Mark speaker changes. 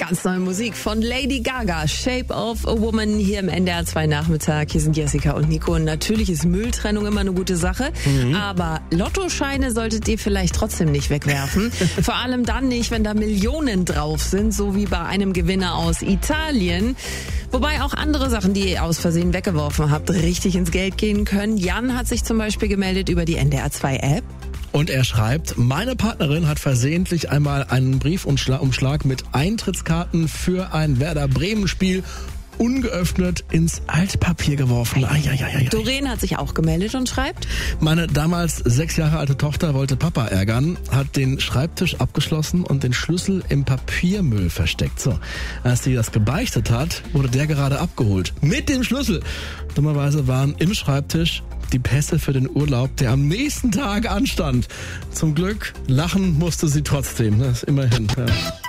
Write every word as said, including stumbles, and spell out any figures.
Speaker 1: Ganz neue Musik von Lady Gaga, Shape of a Woman, hier im N D R zwei Nachmittag. Hier sind Jessica und Nico. Und natürlich ist Mülltrennung immer eine gute Sache, mhm. aber Lottoscheine solltet ihr vielleicht trotzdem nicht wegwerfen. Vor allem dann nicht, wenn da Millionen drauf sind, so wie bei einem Gewinner aus Italien. Wobei auch andere Sachen, die ihr aus Versehen weggeworfen habt, richtig ins Geld gehen können. Jan hat sich zum Beispiel gemeldet über die N D R zwei App.
Speaker 2: Und er schreibt, meine Partnerin hat versehentlich einmal einen Briefumschlag mit Eintrittskarten für ein Werder Bremen Spiel ungeöffnet ins Altpapier geworfen. Ai, ai, ai, ai.
Speaker 1: Doreen hat sich auch gemeldet und schreibt:
Speaker 2: Meine damals sechs Jahre alte Tochter wollte Papa ärgern, hat den Schreibtisch abgeschlossen und den Schlüssel im Papiermüll versteckt. So, als sie das gebeichtet hat, wurde der gerade abgeholt. Mit dem Schlüssel. Dummerweise waren im Schreibtisch die Pässe für den Urlaub, der am nächsten Tag anstand. Zum Glück lachen musste sie trotzdem. Das ist immerhin. Ja.